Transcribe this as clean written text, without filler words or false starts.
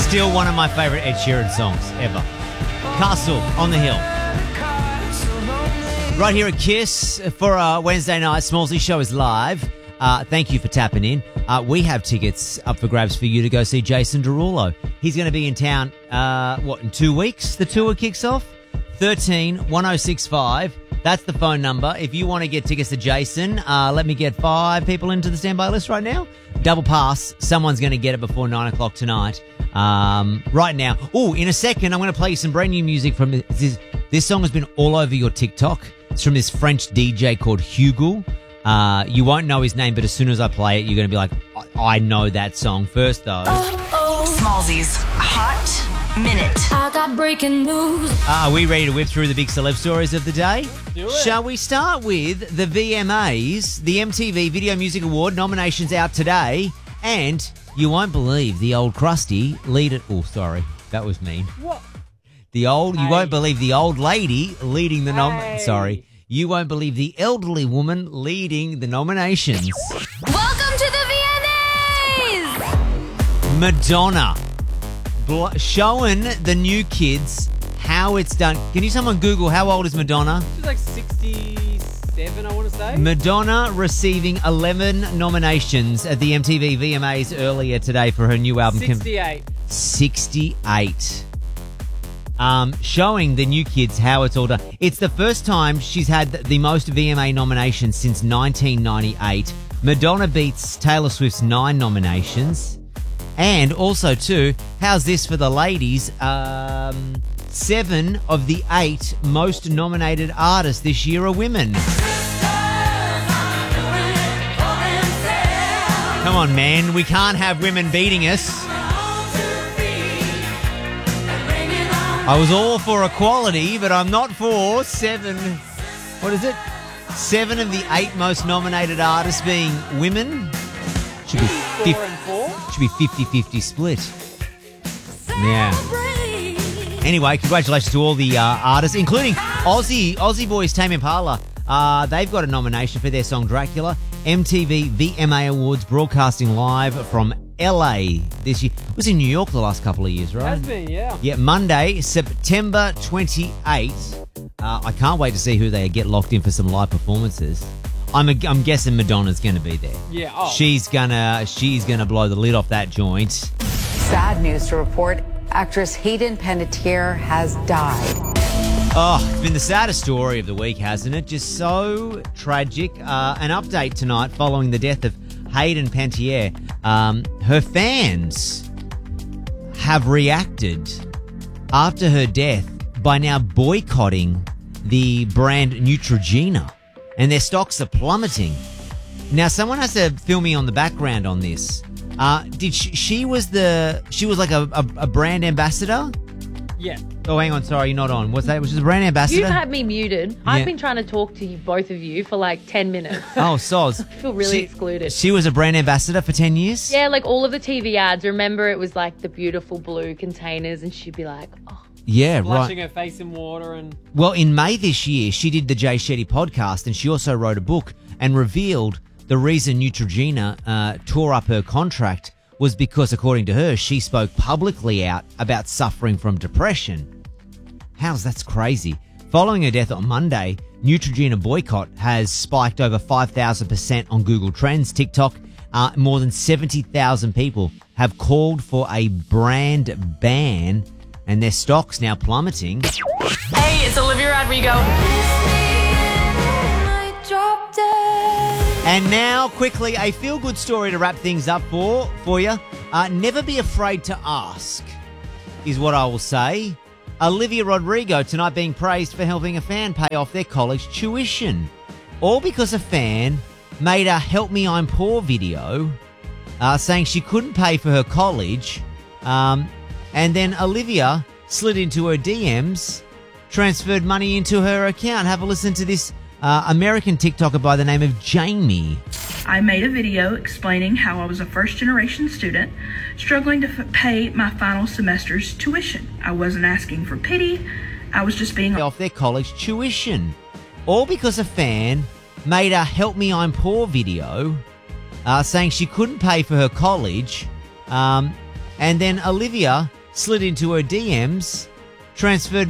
Still one of my favourite Ed Sheeran songs ever. Castle on the Hill. Right here at KISS for Wednesday night. Smallsy show is live. Thank you for tapping in. We have tickets up for grabs for you to go see Jason Derulo. He's going to be in town, in 2 weeks? The tour kicks off? 13-1065. That's the phone number. If you want to get tickets to Jason, let me get 5 people into the standby list right now. Double pass. Someone's going to get it before 9 o'clock tonight. Right now. Oh, in a second, I'm going to play you some brand new music from this. This song has been all over your TikTok. It's from this French DJ called Hugo. You won't know his name, but as soon as I play it, you're going to be like, I know that song. First, though. Smallsy's Hot Minute. I got breaking news. Are we ready to whip through the big celeb stories of the day? Do it. Shall we start with the VMAs, the MTV Video Music Award nominations out today, and you won't believe the old crusty leader. Oh, sorry, that was mean. What? You won't believe the old lady leading the Hey. Sorry. You won't believe the elderly woman leading the nominations. Welcome to the VMAs! Madonna. Showing the new kids how it's done. Can you someone Google how old is Madonna? She's like 67, I want to say. Madonna receiving 11 nominations at the MTV VMAs earlier today for her new album. 68. 68. Showing the new kids how it's all done. It's the first time she's had the most VMA nominations since 1998. Madonna beats Taylor Swift's 9 nominations. And also, too, how's this for the ladies? 7 of the 8 most nominated artists this year are women. Come on, man. We can't have women beating us. I was all for equality, but I'm not for 7. What is it? 7 of the 8 most nominated artists being women. Should be 4 and 4. should be 50-50 split. Yeah. Anyway, congratulations to all the artists, including Aussie boys Tame Impala. They've got a nomination for their song Dracula. MTV VMA Awards broadcasting live from LA this year. It was in New York the last couple of years, right? Has been, yeah. Yeah, Monday, September 28th. I can't wait to see who they get locked in for some live performances. I'm guessing Madonna's going to be there. Yeah. Oh. She's gonna blow the lid off that joint. Sad news to report. Actress Hayden Panettiere has died. Oh, it's been the saddest story of the week, hasn't it? Just so tragic. An update tonight following the death of Hayden Panettiere. Her fans have reacted after her death by now boycotting the brand Neutrogena, and their stocks are plummeting. Now, someone has to fill me on the background on this. Did she was like a brand ambassador? Yeah. Oh, hang on. Sorry, you're not on. Was she a brand ambassador? You've had me muted. Yeah. I've been trying to talk to you, both of you, for like 10 minutes. Oh, soz. I feel really excluded. She was a brand ambassador for 10 years? Yeah, like all of the TV ads. Remember, it was like the beautiful blue containers, and she'd be like, oh. Yeah, Splashing right. her face in water and... Well, in May this year, she did the Jay Shetty podcast, and she also wrote a book and revealed the reason Neutrogena tore up her contract was because, according to her, she spoke publicly out about suffering from depression. That's crazy. Following her death on Monday, Neutrogena boycott has spiked over 5,000% on Google Trends, TikTok. More than 70,000 people have called for a brand ban, and their stocks now plummeting. Hey, it's Olivia Rodrigo. And now, quickly, a feel-good story to wrap things up for you. Never be afraid to ask, is what I will say. Olivia Rodrigo tonight being praised for helping a fan pay off their college tuition. All because a fan made a Help Me I'm Poor video saying she couldn't pay for her college. And then Olivia slid into her DMs, transferred money into her account. Have a listen to this American TikToker by the name of Jamie. I made a video explaining how I was a first-generation student struggling to pay my final semester's tuition. I wasn't asking for pity. I was just being off their college tuition. All because a fan made a Help Me I'm Poor video saying she couldn't pay for her college. And then Olivia slid into her DMs, transferred